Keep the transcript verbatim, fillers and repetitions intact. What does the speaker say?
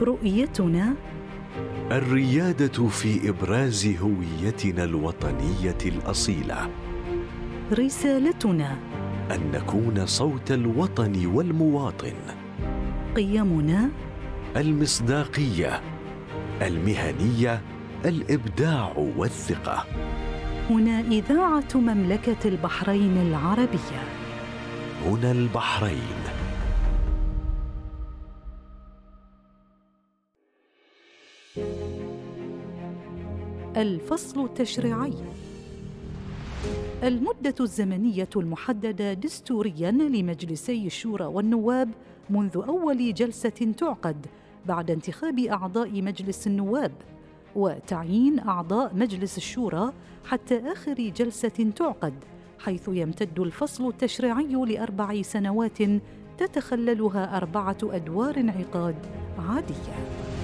رؤيتنا الريادة في إبراز هويتنا الوطنية الأصيلة. رسالتنا أن نكون صوت الوطن والمواطن. قيمنا المصداقية، المهنية، الإبداع والثقة. هنا إذاعة مملكة البحرين العربية. هنا البحرين. الفصل التشريعي. المدة الزمنية المحددة دستورياً لمجلسي الشورى والنواب منذ أول جلسة تعقد بعد انتخاب أعضاء مجلس النواب، وتعيين أعضاء مجلس الشورى حتى آخر جلسة تعقد، حيث يمتد الفصل التشريعي لأربع سنوات تتخللها أربعة أدوار انعقاد عادية.